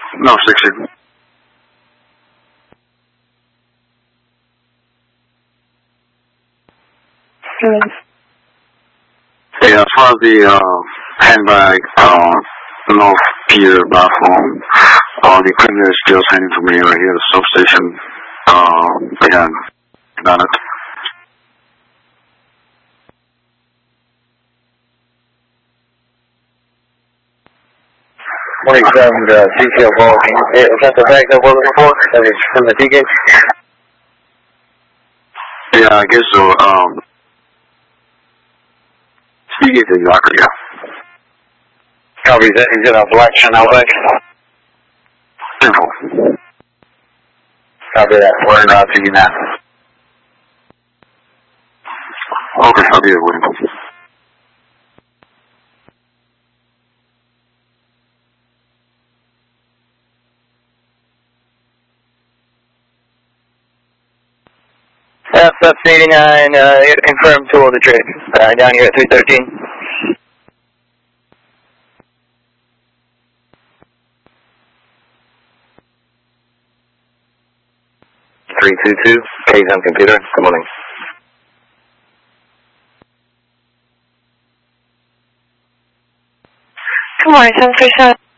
No, 60. Yeah, as far as the handbag, no Peter bathroom, the equipment is still sending to me right here at the substation. Again, done it. Detail ball. Is that the bag that we're looking for? That is from the D-gate? Yeah, I guess so. D-gate exactly, yeah. Copy, is it a black Chanel bag? Simple. Copy that. We're in route to you now. Okay, I'll be waiting. That's 89, confirmed to all the trade. Down here at 313. 322, K's on computer. Good morning. Good morning, 737.